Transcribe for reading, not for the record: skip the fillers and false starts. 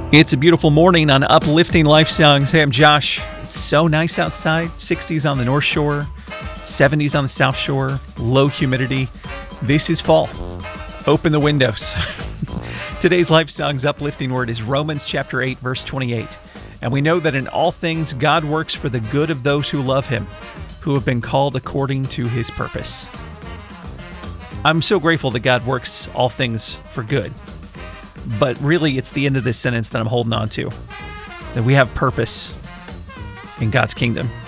It's a beautiful morning on Uplifting Life Songs. Hey, I'm Josh. It's so nice outside. 60s on the North Shore, 70s on the South Shore, low humidity. This is fall. Open the windows. Today's Life Songs uplifting word is Romans chapter 8, verse 28. And we know that in all things God works for the good of those who love Him, who have been called according to His purpose. I'm so grateful that God works all things for good. But really, it's the end of this sentence that I'm holding on to, that we have purpose in God's kingdom.